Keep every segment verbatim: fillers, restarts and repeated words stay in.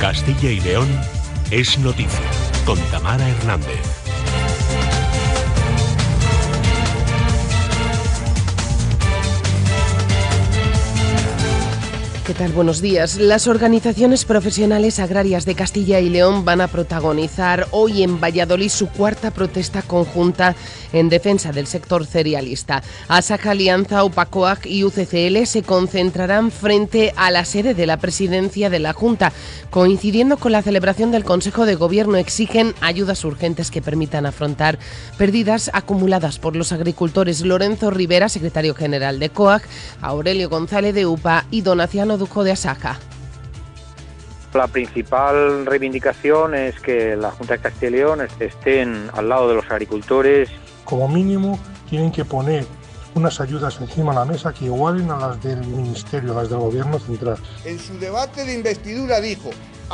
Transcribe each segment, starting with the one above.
Castilla y León es noticia, con Tamara Hernández. ¿Qué tal? Buenos días. Las organizaciones profesionales agrarias de Castilla y León van a protagonizar hoy en Valladolid su cuarta protesta conjunta en defensa del sector cerealista. Asaja, Alianza, UPACOAG y U C C L se concentrarán frente a la sede de la presidencia de la Junta. Coincidiendo con la celebración del Consejo de Gobierno, exigen ayudas urgentes que permitan afrontar pérdidas acumuladas por los agricultores. Lorenzo Rivera, secretario general de COAG, Aurelio González de UPA y Donaciano Dujo de Asaja. La principal reivindicación es que la Junta de Castilla y León estén al lado de los agricultores. Como mínimo tienen que poner unas ayudas encima de la mesa que igualen a las del Ministerio, a las del Gobierno Central. En su debate de investidura dijo: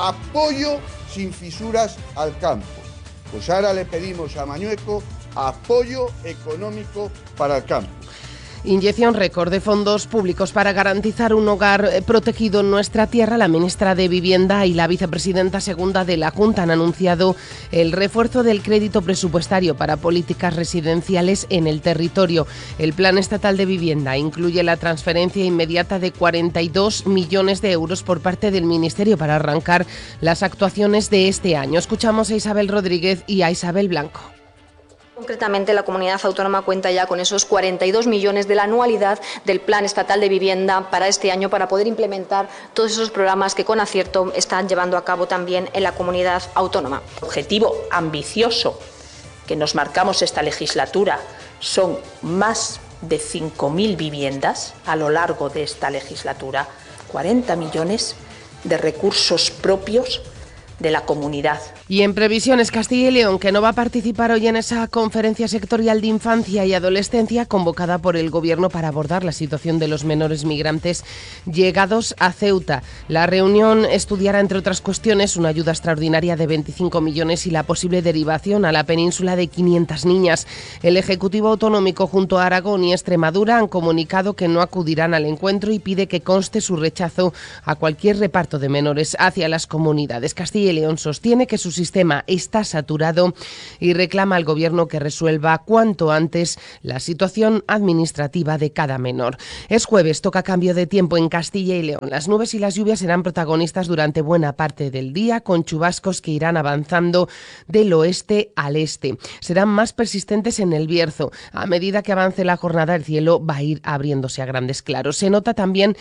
apoyo sin fisuras al campo. Pues ahora le pedimos a Mañueco apoyo económico para el campo. Inyección récord de fondos públicos para garantizar un hogar protegido en nuestra tierra. La ministra de Vivienda y la vicepresidenta segunda de la Junta han anunciado el refuerzo del crédito presupuestario para políticas residenciales en el territorio. El Plan Estatal de Vivienda incluye la transferencia inmediata de cuarenta y dos millones de euros por parte del Ministerio para arrancar las actuaciones de este año. Escuchamos a Isabel Rodríguez y a Isabel Blanco. Concretamente, la comunidad autónoma cuenta ya con esos cuarenta y dos millones de la anualidad del Plan Estatal de Vivienda para este año, para poder implementar todos esos programas que con acierto están llevando a cabo también en la comunidad autónoma. El objetivo ambicioso que nos marcamos esta legislatura son más de cinco mil viviendas a lo largo de esta legislatura, cuarenta millones de recursos propios de la comunidad. Y en previsiones, Castilla y León, que no va a participar hoy en esa conferencia sectorial de infancia y adolescencia convocada por el Gobierno para abordar la situación de los menores migrantes llegados a Ceuta. La reunión estudiará, entre otras cuestiones, una ayuda extraordinaria de veinticinco millones y la posible derivación a la península de quinientas niñas. El Ejecutivo Autonómico junto a Aragón y Extremadura han comunicado que no acudirán al encuentro y pide que conste su rechazo a cualquier reparto de menores hacia las comunidades. Castilla y León sostiene que su sistema está saturado y reclama al Gobierno que resuelva cuanto antes la situación administrativa de cada menor. Es jueves, toca cambio de tiempo en Castilla y León. Las nubes y las lluvias serán protagonistas durante buena parte del día, con chubascos que irán avanzando del oeste al este. Serán más persistentes en el Bierzo. A medida que avance la jornada, el cielo va a ir abriéndose a grandes claros. Se nota también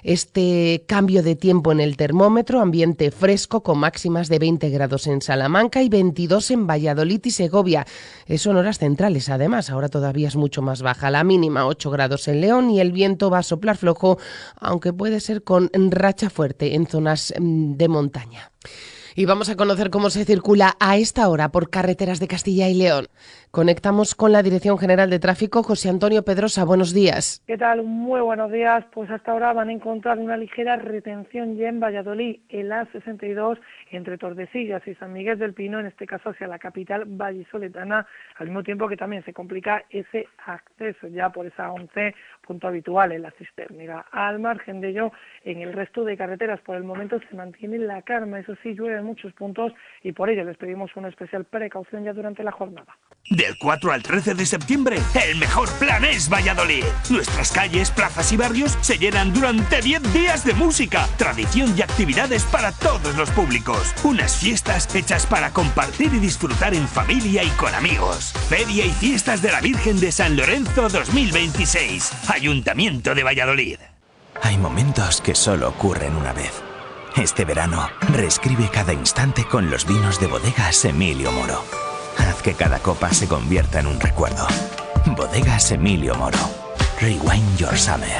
este cambio de tiempo en el termómetro, ambiente fresco con máximas de veinte grados en Salamanca y veintidós en Valladolid y Segovia. Son horas centrales, además. Ahora todavía es mucho más baja. La mínima ocho grados en León y el viento va a soplar flojo, aunque puede ser con racha fuerte en zonas de montaña. Y vamos a conocer cómo se circula a esta hora por carreteras de Castilla y León. Conectamos con la Dirección General de Tráfico, José Antonio Pedrosa. Buenos días. ¿Qué tal? Muy buenos días. Pues hasta ahora van a encontrar una ligera retención ya en Valladolid, en la sesenta y dos, entre Tordesillas y San Miguel del Pino, en este caso hacia la capital vallisoletana, al mismo tiempo que también se complica ese acceso ya por esa once, punto habitual en la Cisternera. Al margen de ello, en el resto de carreteras por el momento se mantiene la calma. Eso sí, llueve en muchos puntos y por ello les pedimos una especial precaución ya durante la jornada. Del cuatro al trece de septiembre, el mejor plan es Valladolid. Nuestras calles, plazas y barrios se llenan durante diez días de música, tradición y actividades para todos los públicos. Unas fiestas hechas para compartir y disfrutar en familia y con amigos. Feria y fiestas de la Virgen de San Lorenzo dos mil veintiséis. Ayuntamiento de Valladolid. Hay momentos que solo ocurren una vez. Este verano, reescribe cada instante con los vinos de Bodegas Emilio Moro. Haz que cada copa se convierta en un recuerdo. Bodegas Emilio Moro. Rewind your summer.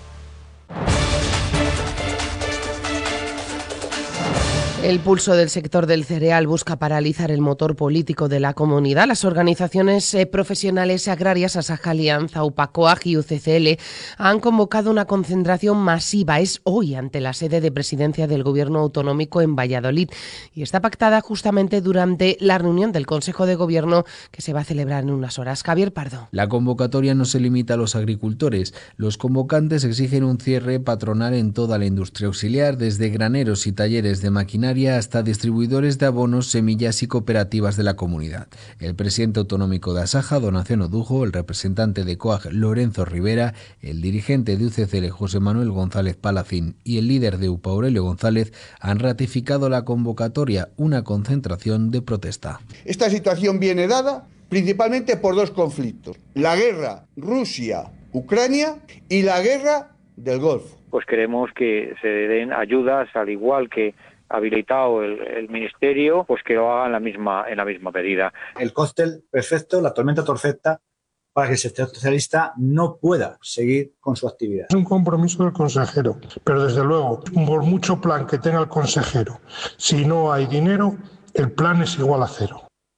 El pulso del sector del cereal busca paralizar el motor político de la comunidad. Las organizaciones eh, profesionales agrarias Asaja, Alianza, UPACOAG y U C C L han convocado una concentración masiva. Es hoy ante la sede de presidencia del Gobierno autonómico en Valladolid y está pactada justamente durante la reunión del Consejo de Gobierno que se va a celebrar en unas horas. Javier Pardo. La convocatoria no se limita a los agricultores. Los convocantes exigen un cierre patronal en toda la industria auxiliar, desde graneros y talleres de maquinaria maquinaria hasta distribuidores de abonos, semillas y cooperativas de la comunidad. El presidente autonómico de Asaja, Donación Odujo, el representante de COAG, Lorenzo Rivera, el dirigente de U C C L, José Manuel González Palacín, y el líder de U P A, Aurelio González, han ratificado la convocatoria, una concentración de protesta. Esta situación viene dada principalmente por dos conflictos: la guerra Rusia-Ucrania y la guerra del Golfo. Pues queremos que se den ayudas, al igual que ha habilitado el, el Ministerio, pues que lo hagan en la misma, en la misma medida. El cóctel perfecto, la tormenta perfecta, para que el sector socialista no pueda seguir con su actividad. Es un compromiso del consejero, pero desde luego, por mucho plan que tenga el consejero, si no hay dinero, el plan es igual a cero.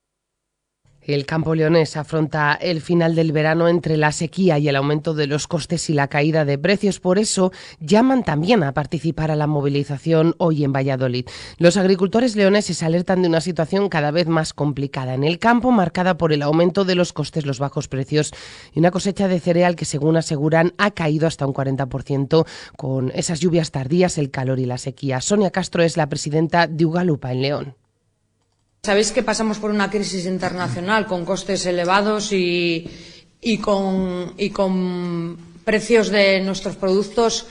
El campo leonés afronta el final del verano entre la sequía y el aumento de los costes y la caída de precios. Por eso llaman también a participar a la movilización hoy en Valladolid. Los agricultores leoneses alertan de una situación cada vez más complicada en el campo, marcada por el aumento de los costes, los bajos precios y una cosecha de cereal que, según aseguran, ha caído hasta un cuarenta por ciento con esas lluvias tardías, el calor y la sequía. Sonia Castro es la presidenta de Ugalupa en León. Sabéis que pasamos por una crisis internacional con costes elevados y, y, con, y con precios de nuestros productos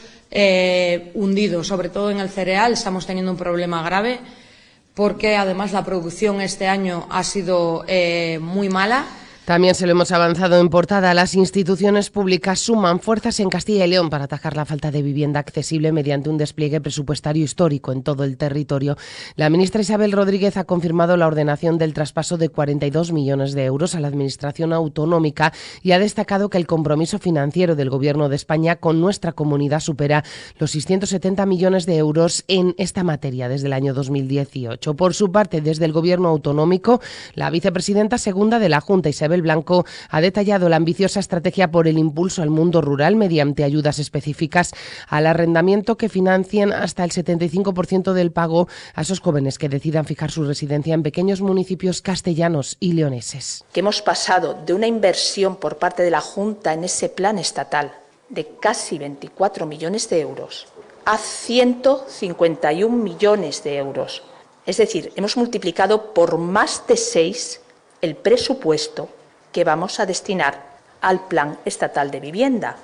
eh, hundidos, sobre todo en el cereal. Estamos teniendo un problema grave porque además la producción este año ha sido eh, muy mala. También se lo hemos avanzado en portada. Las instituciones públicas suman fuerzas en Castilla y León para atajar la falta de vivienda accesible mediante un despliegue presupuestario histórico en todo el territorio. La ministra Isabel Rodríguez ha confirmado la ordenación del traspaso de cuarenta y dos millones de euros a la Administración autonómica y ha destacado que el compromiso financiero del Gobierno de España con nuestra comunidad supera los seiscientos setenta millones de euros en esta materia desde el año dos mil dieciocho. Por su parte, desde el Gobierno autonómico, la vicepresidenta segunda de la Junta, Isabel Blanco, ha detallado la ambiciosa estrategia por el impulso al mundo rural mediante ayudas específicas al arrendamiento que financien hasta el setenta y cinco por ciento del pago a esos jóvenes que decidan fijar su residencia en pequeños municipios castellanos y leoneses. Que hemos pasado de una inversión por parte de la Junta en ese plan estatal de casi veinticuatro millones de euros a ciento cincuenta y un millones de euros. Es decir, hemos multiplicado por más de seis el presupuesto que vamos a destinar al Plan Estatal de Vivienda.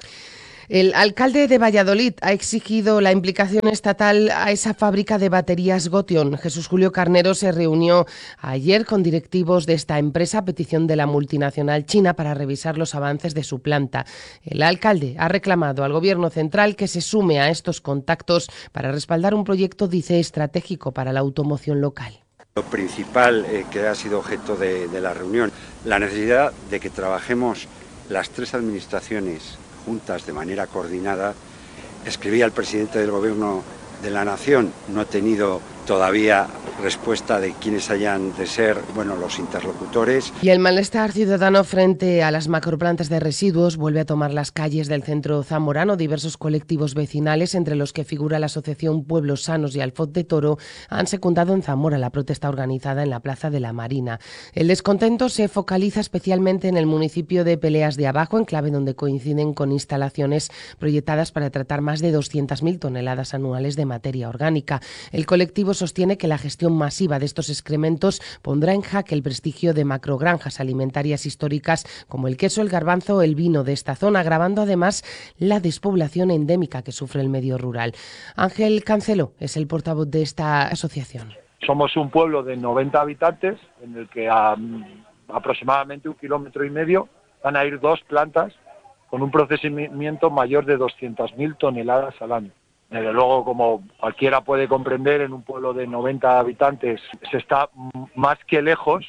El alcalde de Valladolid ha exigido la implicación estatal a esa fábrica de baterías Gotion. Jesús Julio Carnero se reunió ayer con directivos de esta empresa a petición de la multinacional china para revisar los avances de su planta. El alcalde ha reclamado al Gobierno central que se sume a estos contactos para respaldar un proyecto, dice, estratégico para la automoción local. Lo principal eh, que ha sido objeto de, de la reunión, la necesidad de que trabajemos las tres administraciones juntas de manera coordinada. Escribí al presidente del Gobierno de la Nación, no he tenido todavía respuesta de quiénes hayan de ser, bueno, los interlocutores. Y el malestar ciudadano frente a las macroplantas de residuos vuelve a tomar las calles del centro zamorano. Diversos colectivos vecinales, entre los que figura la asociación Pueblos Sanos y Alfoz de Toro, han secundado en Zamora la protesta organizada en la Plaza de la Marina. El descontento se focaliza especialmente en el municipio de Peleas de Abajo, enclave donde coinciden con instalaciones proyectadas para tratar más de doscientas mil toneladas anuales de materia orgánica. El colectivo sostiene que la gestión masiva de estos excrementos pondrá en jaque el prestigio de macrogranjas alimentarias históricas como el queso, el garbanzo o el vino de esta zona, agravando además la despoblación endémica que sufre el medio rural. Ángel Cancelo es el portavoz de esta asociación. Somos un pueblo de noventa habitantes en el que a aproximadamente un kilómetro y medio van a ir dos plantas con un procesamiento mayor de doscientas mil toneladas al año. Desde luego, como cualquiera puede comprender, en un pueblo de noventa habitantes se está más que lejos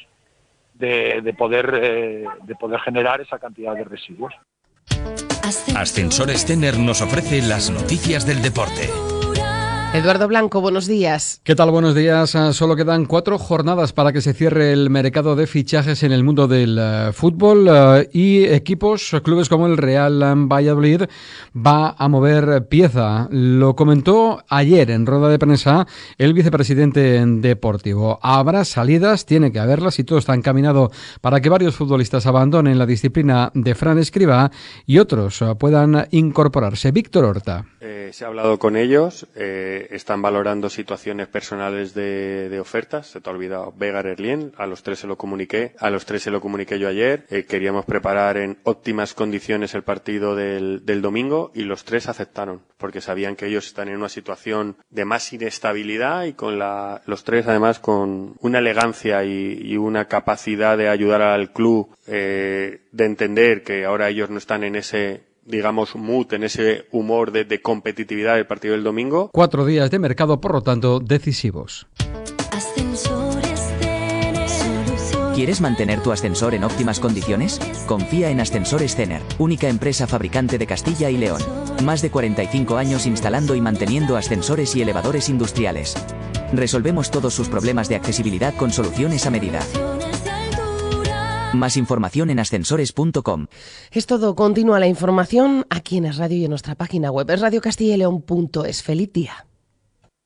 de, de, poder, eh, de poder generar esa cantidad de residuos. Ascensores Tener nos ofrece las noticias del deporte. Eduardo Blanco, buenos días. ¿Qué tal? Buenos días. Solo quedan cuatro jornadas para que se cierre el mercado de fichajes en el mundo del uh, fútbol uh, y equipos, clubes como el Real Valladolid va a mover pieza. Lo comentó ayer en rueda de prensa el vicepresidente deportivo. Habrá salidas, tiene que haberlas y todo está encaminado para que varios futbolistas abandonen la disciplina de Fran Escribá y otros uh, puedan incorporarse. Víctor Horta. Eh, se ha hablado con ellos. Eh... eh, están valorando situaciones personales de, de ofertas. Se te ha olvidado Vega Erlien, a los tres se lo comuniqué, a los tres se lo comuniqué yo ayer. Eh, queríamos preparar en óptimas condiciones el partido del, del domingo y los tres aceptaron, porque sabían que ellos están en una situación de más inestabilidad y con la, los tres además con una elegancia y, y una capacidad de ayudar al club, eh, de entender que ahora ellos no están en ese, digamos, mood, en ese humor de, de competitividad del partido del domingo. Cuatro días de mercado, por lo tanto, decisivos. ¿Quieres mantener tu ascensor en óptimas condiciones? Confía en Ascensores Cener, única empresa fabricante de Castilla y León. Más de cuarenta y cinco años instalando y manteniendo ascensores y elevadores industriales. Resolvemos todos sus problemas de accesibilidad con soluciones a medida. Más información en ascensores punto com. Es todo. Continúa la información aquí en Es Radio y en nuestra página web es radio castilla y león punto es. Feliz día.